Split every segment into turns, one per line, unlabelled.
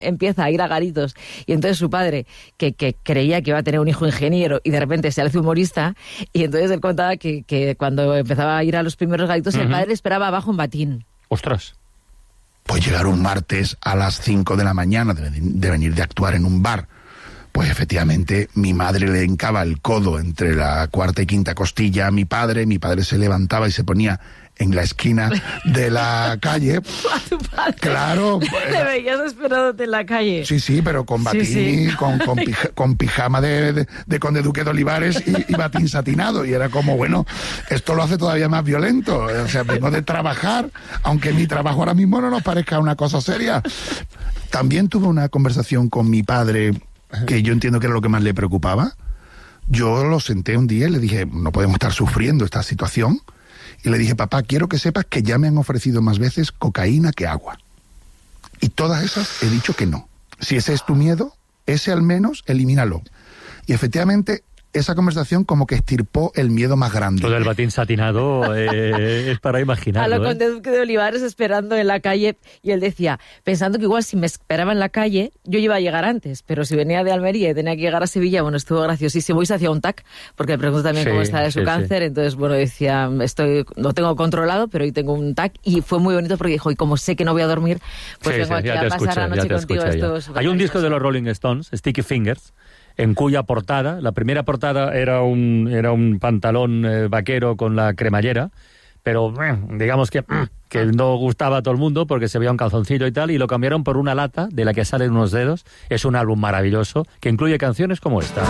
empieza a ir a garitos y entonces su padre, que creía que iba a tener un hijo ingeniero y de repente se hace humorista, y entonces él contaba que cuando empezaba a ir a los primeros garitos el padre esperaba abajo un batín.
¡Ostras!
Pues llegar un martes a las 5 de la mañana de venir de actuar en un bar, pues efectivamente mi madre le hincaba el codo entre la cuarta y quinta costilla a mi padre se levantaba y se ponía en la esquina de la calle.
A tu padre.
Claro.
Le veías esperándote en la calle.
Sí, pero con batín,
Sí.
con pijama de Conde Duque de Olivares y batín satinado. Y era como, bueno, esto lo hace todavía más violento. O sea, vengo de trabajar, aunque mi trabajo ahora mismo no nos parezca una cosa seria. También tuve una conversación con mi padre, que yo entiendo que era lo que más le preocupaba. Yo lo senté un día y le dije, no podemos estar sufriendo esta situación. Y le dije, papá, quiero que sepas que ya me han ofrecido más veces cocaína que agua. Y todas esas he dicho que no. Si ese es tu miedo, ese al menos elimínalo. Y efectivamente, esa conversación como que estirpó el miedo más grande.
Lo del batín satinado es para imaginarlo.
A lo Conde Duque de Olivares esperando en la calle, y él decía, pensando que igual si me esperaba en la calle, yo iba a llegar antes, pero si venía de Almería y tenía que llegar a Sevilla, bueno, estuvo graciosísimo, y se hacía un TAC, porque me preguntó también cómo está de su cáncer, entonces, bueno, decía, lo tengo controlado, pero hoy tengo un TAC, y fue muy bonito porque dijo, y como sé que no voy a dormir, pues vengo aquí a pasar la noche contigo.
Hay un disco de los Rolling Stones, Sticky Fingers, en cuya portada, la primera portada era un pantalón vaquero con la cremallera, pero digamos que no gustaba a todo el mundo porque se veía un calzoncillo y tal, y lo cambiaron por una lata de la que salen unos dedos. Es un álbum maravilloso que incluye canciones como esta.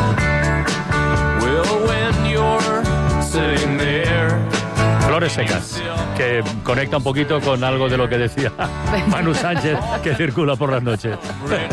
Flores secas, que conecta un poquito con algo de lo que decía Manu Sánchez, que circula por las noches.